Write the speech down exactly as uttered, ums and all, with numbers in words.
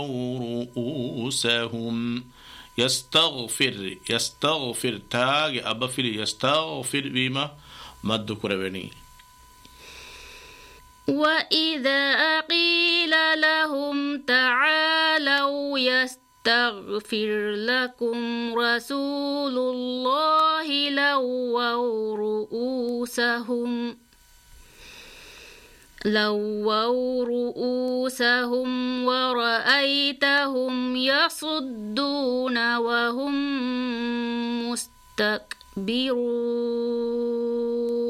رؤوسهم يستغفر يستغفر تاج أبفر يستغفر بما مد كربني. وإذا قيل لهم تعالوا يستغفر لكم رسول الله لووا رؤوسهم لووا رؤوسهم ورأيتهم يصدون وهم مستكبرون.